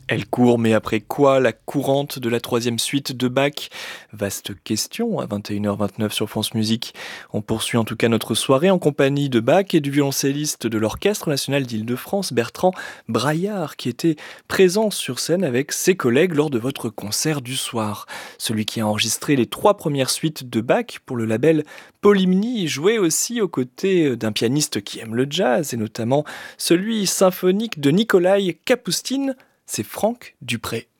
Elle court, mais après quoi la courante de la troisième suite de Bach? Vaste question à 21h29 sur France Musique. On poursuit en tout cas notre soirée en compagnie de Bach et du violoncelliste de l'Orchestre national d'Île-de-France, Bertrand Braillard, qui était présent sur scène avec ses collègues lors de votre concert du soir. Celui qui a enregistré les 3 premières suites de Bach pour le label Polymnie jouait aussi aux côtés d'un pianiste qui aime le jazz, et notamment celui symphonique de Nikolai Kapustine. C'est Franck Dupré.